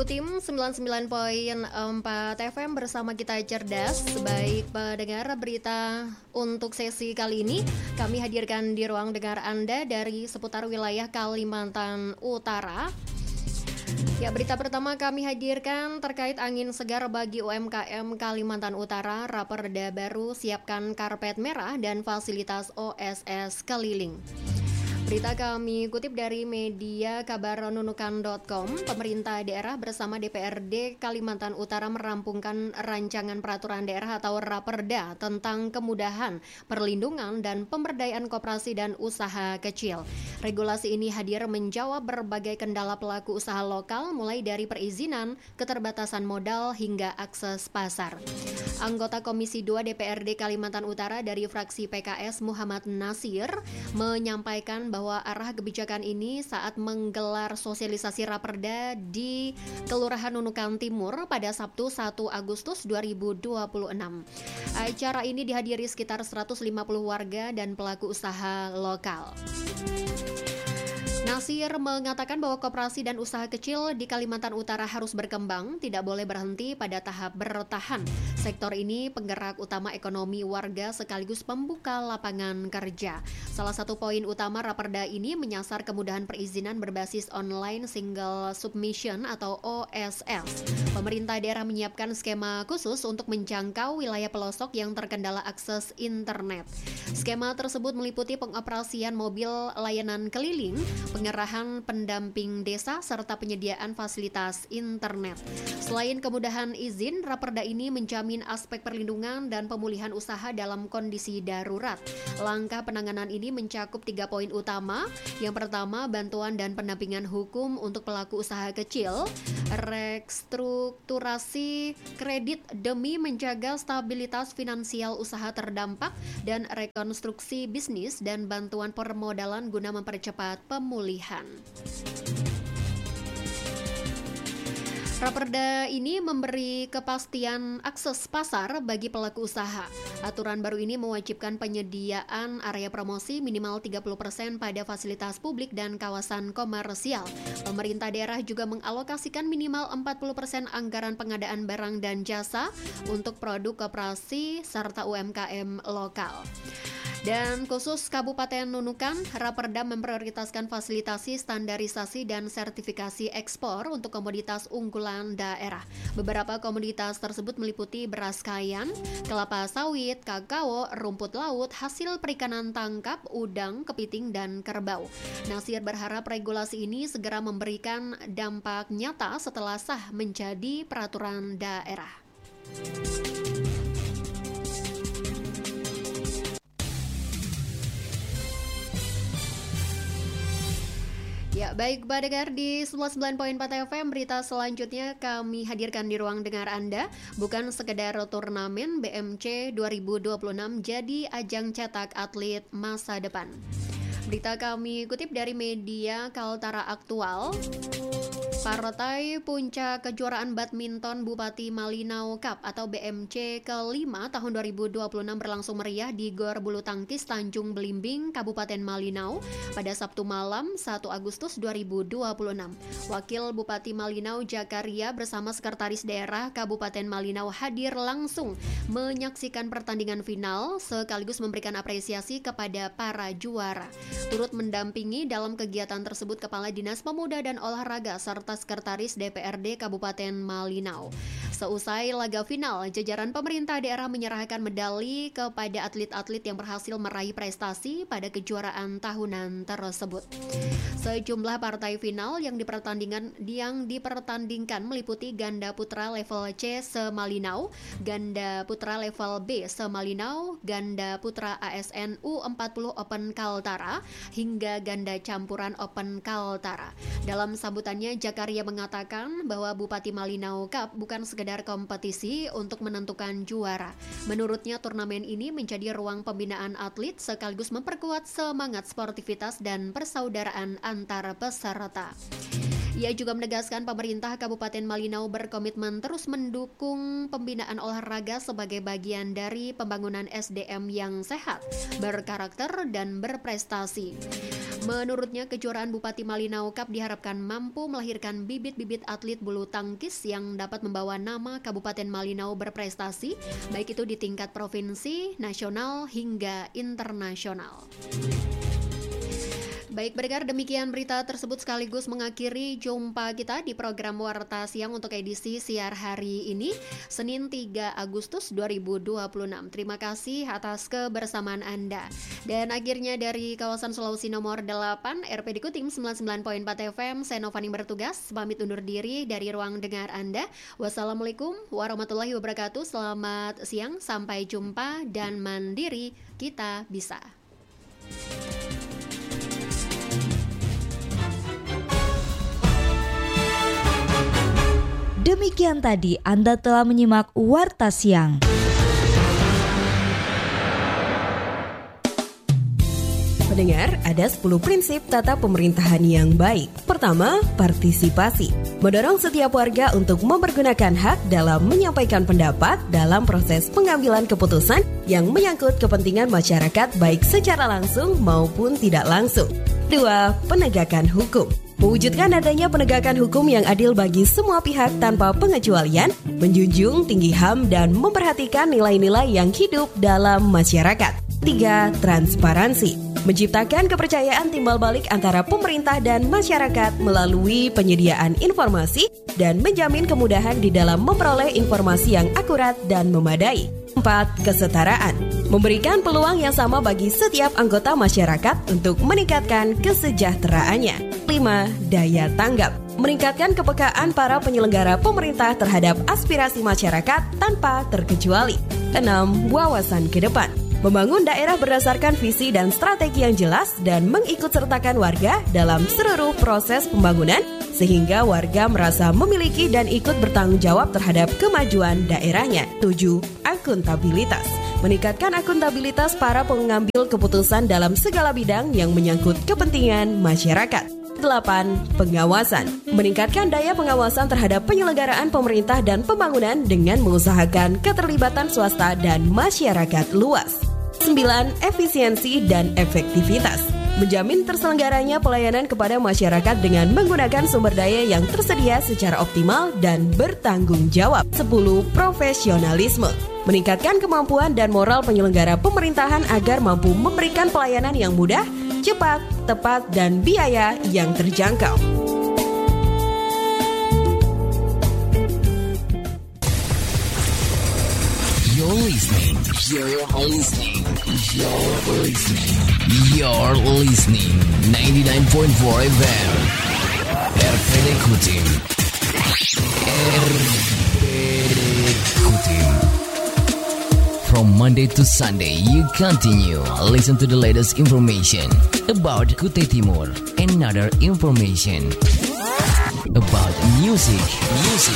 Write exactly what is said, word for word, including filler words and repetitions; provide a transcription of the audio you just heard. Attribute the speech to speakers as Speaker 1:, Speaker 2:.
Speaker 1: Jatim sembilan puluh sembilan koma empat F M bersama kita cerdas. Baik pendengar, berita untuk sesi kali ini kami hadirkan di ruang dengar Anda dari seputar wilayah Kalimantan Utara. Ya, berita pertama kami hadirkan terkait angin segar bagi U M K M Kalimantan Utara. Raperda baru siapkan karpet merah dan fasilitas O S S keliling. Berita kami kutip dari media kabar nunukan dot com. Pemerintah daerah bersama D P R D Kalimantan Utara merampungkan rancangan peraturan daerah atau Raperda tentang kemudahan, perlindungan, dan pemberdayaan koperasi dan usaha kecil. Regulasi ini hadir menjawab berbagai kendala pelaku usaha lokal, mulai dari perizinan, keterbatasan modal, hingga akses pasar. Anggota Komisi dua D P R D Kalimantan Utara dari fraksi P K S Muhammad Nasir menyampaikan bahwa arah kebijakan ini saat menggelar sosialisasi Raperda di Kelurahan Nunukan Timur pada Sabtu satu Agustus dua ribu dua puluh enam. Acara ini dihadiri sekitar seratus lima puluh warga dan pelaku usaha lokal. Nasir mengatakan bahwa koperasi dan usaha kecil di Kalimantan Utara harus berkembang, tidak boleh berhenti pada tahap bertahan. Sektor ini penggerak utama ekonomi warga sekaligus pembuka lapangan kerja. Salah satu poin utama Raperda ini menyasar kemudahan perizinan berbasis online single submission atau O S S. Pemerintah daerah menyiapkan skema khusus untuk menjangkau wilayah pelosok yang terkendala akses internet. Skema tersebut meliputi pengoperasian mobil layanan keliling, pengerahan pendamping desa, serta penyediaan fasilitas internet. Selain kemudahan izin, Raperda ini menjamin aspek perlindungan dan pemulihan usaha dalam kondisi darurat. Langkah penanganan ini mencakup tiga poin utama. Yang pertama, bantuan dan pendampingan hukum untuk pelaku usaha kecil, restrukturasi kredit demi menjaga stabilitas finansial usaha terdampak, dan rekonstruksi bisnis dan bantuan permodalan guna mempercepat pemulihan. Raperda ini memberi kepastian akses pasar bagi pelaku usaha. Aturan baru ini mewajibkan penyediaan area promosi minimal tiga puluh persen pada fasilitas publik dan kawasan komersial. Pemerintah daerah juga mengalokasikan minimal empat puluh persen anggaran pengadaan barang dan jasa untuk produk koperasi serta U M K M lokal. Dan khusus Kabupaten Nunukan, Raperda memprioritaskan fasilitasi, standarisasi, dan sertifikasi ekspor untuk komoditas unggulan daerah. Beberapa komoditas tersebut meliputi beras kayan, kelapa sawit, kakao, rumput laut, hasil perikanan tangkap, udang, kepiting, dan kerbau. Nasir berharap regulasi ini segera memberikan dampak nyata setelah sah menjadi peraturan daerah. Ya, baik pendengar, di sembilan puluh sembilan koma empat F M, berita selanjutnya kami hadirkan di ruang dengar Anda. Bukan sekedar turnamen, B M C dua ribu dua puluh enam jadi ajang cetak atlet masa depan. Berita kami kutip dari media Kaltara Aktual. Partai Puncak Kejuaraan Badminton Bupati Malinau Cup atau B M C kelima tahun dua ribu dua puluh enam berlangsung meriah di Gor Bulu Tangkis Tanjung Belimbing, Kabupaten Malinau pada Sabtu malam satu Agustus dua ribu dua puluh enam. Wakil Bupati Malinau Jakaria bersama Sekretaris Daerah Kabupaten Malinau hadir langsung menyaksikan pertandingan final sekaligus memberikan apresiasi kepada para juara. Turut mendampingi dalam kegiatan tersebut Kepala Dinas Pemuda dan Olahraga serta Sekretaris D P R D Kabupaten Malinau. Seusai laga final, jajaran pemerintah daerah menyerahkan medali kepada atlet-atlet yang berhasil meraih prestasi pada kejuaraan tahunan tersebut. Sejumlah partai final yang dipertandingkan yang dipertandingkan meliputi ganda putra level C se-Malinau, ganda putra level B se-Malinau, ganda putra A S N U empat puluh Open Kaltara, hingga ganda campuran Open Kaltara. Dalam sambutannya, Jakaria mengatakan bahwa Bupati Malinau Cup bukan sekedar kompetisi untuk menentukan juara. Menurutnya, turnamen ini menjadi ruang pembinaan atlet sekaligus memperkuat semangat sportivitas dan persaudaraan antar peserta. Ia juga menegaskan pemerintah Kabupaten Malinau berkomitmen terus mendukung pembinaan olahraga sebagai bagian dari pembangunan S D M yang sehat, berkarakter, dan berprestasi. Menurutnya, kejuaraan Bupati Malinau Cup diharapkan mampu melahirkan bibit-bibit atlet bulu tangkis yang dapat membawa nama Kabupaten Malinau berprestasi, baik itu di tingkat provinsi, nasional, hingga internasional. Baik, pendengar, demikian berita tersebut sekaligus mengakhiri jumpa kita di program Warta Siang untuk edisi siar hari ini, Senin tiga Agustus dua ribu dua puluh enam. Terima kasih atas kebersamaan Anda. Dan akhirnya dari kawasan Sulawesi nomor delapan, R P D Kutim sembilan puluh sembilan koma empat F M, saya Novani bertugas, pamit undur diri dari ruang dengar Anda. Wassalamualaikum warahmatullahi wabarakatuh. Selamat siang, sampai jumpa, dan mandiri kita bisa.
Speaker 2: Demikian tadi Anda telah menyimak Warta Siang.
Speaker 3: Pendengar, ada sepuluh prinsip tata pemerintahan yang baik. Pertama, partisipasi. Mendorong setiap warga untuk mempergunakan hak dalam menyampaikan pendapat dalam proses pengambilan keputusan yang menyangkut kepentingan masyarakat baik secara langsung maupun tidak langsung. Dua, penegakan hukum. Mewujudkan adanya penegakan hukum yang adil bagi semua pihak tanpa pengecualian, menjunjung tinggi H A M dan memperhatikan nilai-nilai yang hidup dalam masyarakat. Tiga, transparansi. Menciptakan kepercayaan timbal balik antara pemerintah dan masyarakat melalui penyediaan informasi dan menjamin kemudahan di dalam memperoleh informasi yang akurat dan memadai. Empat, kesetaraan. Memberikan peluang yang sama bagi setiap anggota masyarakat untuk meningkatkan kesejahteraannya. Lima, daya tanggap. Meningkatkan kepekaan para penyelenggara pemerintah terhadap aspirasi masyarakat tanpa terkecuali. Enam, wawasan ke depan. Membangun daerah berdasarkan visi dan strategi yang jelas dan mengikutsertakan warga dalam seluruh proses pembangunan sehingga warga merasa memiliki dan ikut bertanggung jawab terhadap kemajuan daerahnya. Tujuh, akuntabilitas. Meningkatkan akuntabilitas para pengambil keputusan dalam segala bidang yang menyangkut kepentingan masyarakat. Delapan, pengawasan. Meningkatkan daya pengawasan terhadap penyelenggaraan pemerintah dan pembangunan dengan mengusahakan keterlibatan swasta dan masyarakat luas. Sembilan, efisiensi dan efektivitas. Menjamin terselenggaranya pelayanan kepada masyarakat dengan menggunakan sumber daya yang tersedia secara optimal dan bertanggung jawab. Sepuluh, profesionalisme. Meningkatkan kemampuan dan moral penyelenggara pemerintahan agar mampu memberikan pelayanan yang mudah, cepat, tepat, dan biaya yang terjangkau.
Speaker 4: You're listening. You're listening. You're listening. You're listening. ninety-nine point four F M. R P D Kutim. R P D Kutim. From Monday to Sunday, you continue listen to the latest information about Kutai Timur and other information about music, music,